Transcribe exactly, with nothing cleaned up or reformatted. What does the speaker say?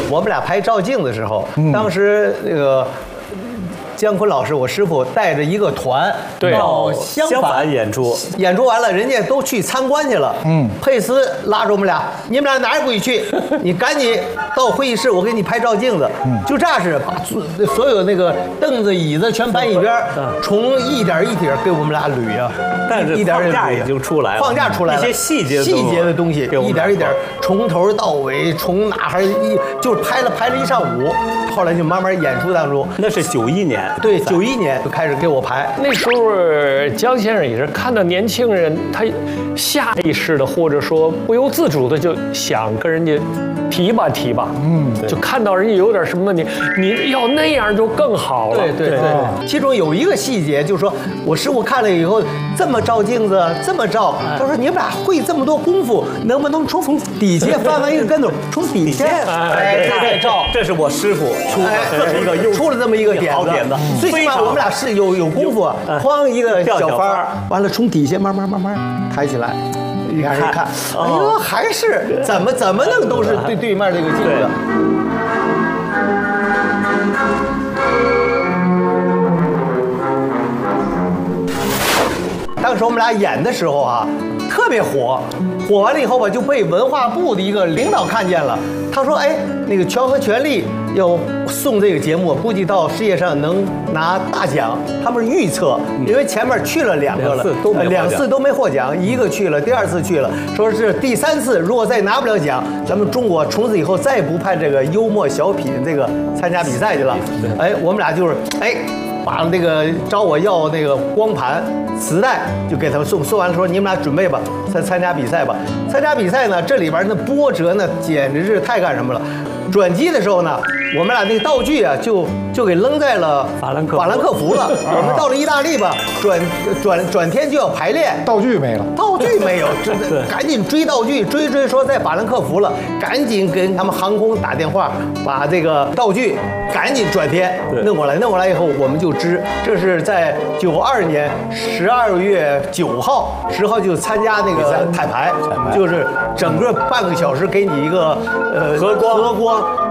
我们俩拍照镜的时候，当时那个。姜昆老师，我师傅带着一个团到襄樊演出， 演出完了，人家都去参观去了。嗯，佩斯拉着我们俩，你们俩哪儿也不许去，你赶紧到会议室，我给你拍照镜子。嗯，就这是把所有那个凳子、椅子全搬一边，从一点一点给我们俩捋啊。 但是框架已经出来了， 框架出来了， 一些细节细节的东西，一点一点从头到尾，从哪还一就拍了拍了一上午，后来就慢慢演出当中。 那是九一年。 对，九一年就开始给我排。 那时候姜先生也是看到年轻人，他下意识的或者说不由自主的就想跟人家提吧提吧，嗯，就看到人家有点什么问题，你要那样就更好了。 对对对，对其中有一个细节，就是说我师傅看了以后，这么照镜子，这么照，他说你们俩会这么多功夫，能不能从从底下翻完一个跟头，从底下哎再照？ 这是我师傅出的一个又出了这么一个点子。 点子， 最起码我们俩是有有功夫，哐一个小翻儿，完了从底下慢慢慢慢抬起来，俩人看，哎呦，还是怎么怎么弄都是对对面这个镜子。当时我们俩演的时候啊，特别火，火完了以后吧，就被文化部的一个领导看见了。他说：“哎，那个《全和全力》要送这个节目，估计到世界上能拿大奖。他们是预测，因为前面去了两个了，两次都没获奖，一个去了，第二次去了，说是第三次如果再拿不了奖，咱们中国从此以后再也不派这个幽默小品这个参加比赛去了。哎，我们俩就是哎。”把那个找我要那个光盘磁带，就给他们送，送完了说你们俩准备吧，参参加比赛吧。参加比赛呢，这里边那波折呢，简直是太干什么了。转机的时候呢，我们俩那个道具啊，就就给扔在了法兰克法兰克福了。我们到了意大利吧，转转转天就要排练， 道具没了， 道具没有，真的赶紧追道具，追追说在法兰克福了，赶紧跟他们航空打电话，把这个道具赶紧转天弄过来，弄过来以后我们就知，这是在九二年十二月九号、十号就参加那个彩排，就是整个半个小时给你一个呃和光和光。